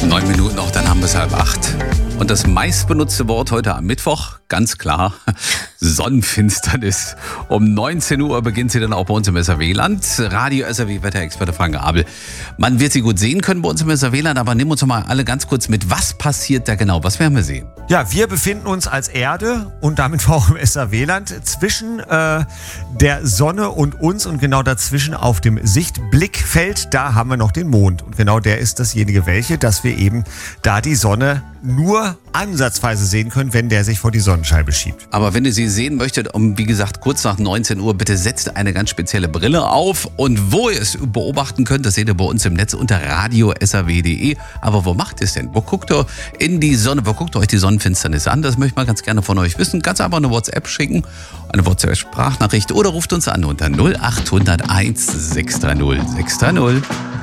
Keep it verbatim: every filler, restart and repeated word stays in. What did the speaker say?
Neun Minuten noch, dann haben wir es halb acht. Und das meistbenutzte Wort heute am Mittwoch, ganz klar, Sonnenfinsternis. Um neunzehn Uhr beginnt sie dann auch bei uns im S R W-Land. Radio S R W-Wetterexperte Frank Abel. Man wird sie gut sehen können bei uns im S R W-Land, aber nimm uns doch mal alle ganz kurz mit. Was passiert da genau? Was werden wir sehen? Ja, wir befinden uns als Erde und damit auch im S R W-Land zwischen äh, der Sonne und uns und genau dazwischen auf dem Sichtblickfeld, da haben wir noch den Mond. Und genau der ist dasjenige welche, dass wir eben da die Sonne nur ansatzweise sehen können, wenn der sich vor die Sonnenscheibe schiebt. Aber wenn ihr sie sehen möchtet, um wie gesagt kurz nach neunzehn Uhr, bitte setzt eine ganz spezielle Brille auf. Und wo ihr es beobachten könnt, das seht ihr bei uns im Netz unter radio s r w punkt d e. Aber wo macht ihr es denn? Wo guckt ihr in die Sonne? Wo guckt ihr euch die Sonnenfinsternis an? Das möchte ich mal ganz gerne von euch wissen. Ganz einfach eine WhatsApp schicken, eine WhatsApp-Sprachnachricht oder ruft uns an unter null acht hundert eins sechs drei null sechs drei null.